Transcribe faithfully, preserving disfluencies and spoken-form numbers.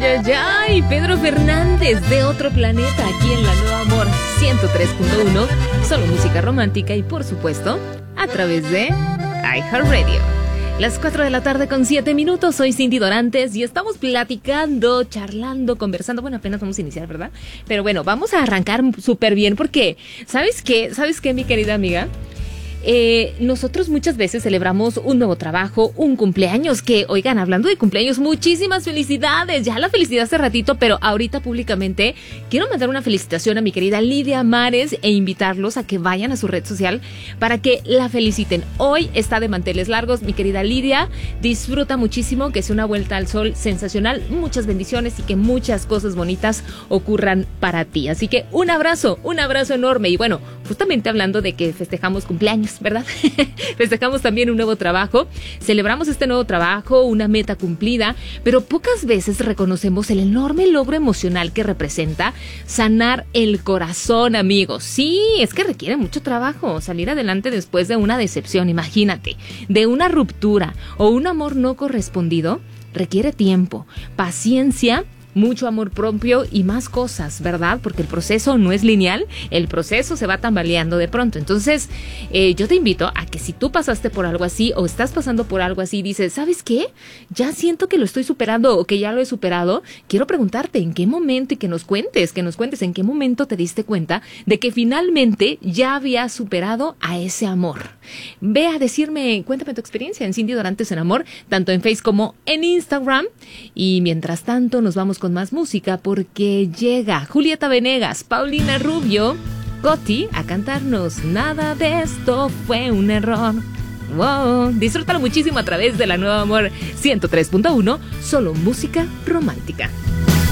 ay, ay, Pedro Fernández de Otro Planeta, aquí en La Nueva Amor ciento tres punto uno, solo música romántica y por supuesto a través de iHeartRadio. Las cuatro de la tarde con siete minutos, soy Cindy Dorantes y estamos platicando, charlando, conversando. Bueno, apenas vamos a iniciar, ¿verdad? Pero bueno, vamos a arrancar súper bien porque, ¿sabes qué? ¿Sabes qué, mi querida amiga? Eh, nosotros muchas veces celebramos un nuevo trabajo, un cumpleaños, que, oigan, hablando de cumpleaños, muchísimas felicidades, ya la felicidad hace ratito, pero ahorita públicamente quiero mandar una felicitación a mi querida Lidia Mares e invitarlos a que vayan a su red social para que la feliciten. Hoy está de manteles largos, mi querida Lidia, disfruta muchísimo, que sea una vuelta al sol sensacional, muchas bendiciones y que muchas cosas bonitas ocurran para ti. Así que un abrazo, un abrazo enorme y bueno, justamente hablando de que festejamos cumpleaños, ¿verdad? Festejamos también un nuevo trabajo, celebramos este nuevo trabajo, una meta cumplida, pero pocas veces reconocemos el enorme logro emocional que representa sanar el corazón, amigos. Sí, es que requiere mucho trabajo salir adelante después de una decepción, imagínate, de una ruptura o un amor no correspondido, requiere tiempo, paciencia, mucho amor propio y más cosas, ¿verdad? Porque el proceso no es lineal, el proceso se va tambaleando de pronto. Entonces, eh, yo te invito a que si tú pasaste por algo así o estás pasando por algo así y dices, ¿sabes qué? Ya siento que lo estoy superando o que ya lo he superado. Quiero preguntarte en qué momento y que nos cuentes, que nos cuentes en qué momento te diste cuenta de que finalmente ya habías superado a ese amor. Ve a decirme, cuéntame tu experiencia en Cindy Dorantes en Amor, tanto en Facebook como en Instagram. Y mientras tanto nos vamos con más música porque llega Julieta Venegas, Paulina Rubio, Coti a cantarnos Nada de esto fue un error. Wow, disfrútalo muchísimo a través de La Nueva Amor ciento tres punto uno, solo música romántica.